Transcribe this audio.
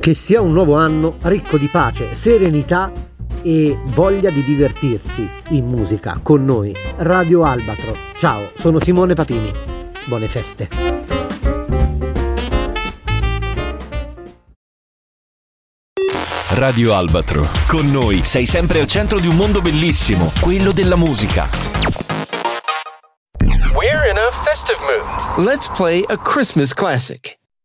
Che sia un nuovo anno ricco di pace, serenità e voglia di divertirsi in musica con noi. Radio Albatro. Ciao, sono Simone Papini. Buone feste. Radio Albatro. Con noi sei sempre al centro di un mondo bellissimo, quello della musica. We're in a festive mood. Let's play a Christmas classic.